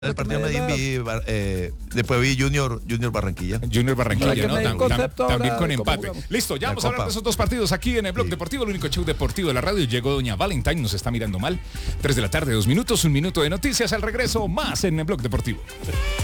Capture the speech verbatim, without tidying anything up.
El partido de Medellín vi, eh, después vi Junior, Junior Barranquilla. Junior Barranquilla, ¿no? Tam, tam, también con empate. Jugamos. Listo, ya La vamos a hablar Copa. de esos dos partidos aquí en el Blog Sí. Deportivo, el único show deportivo de la radio. Llegó doña Valentine, nos está mirando mal. Tres de la tarde, dos minutos, un minuto de noticias. Al regreso, más en el Blog Deportivo.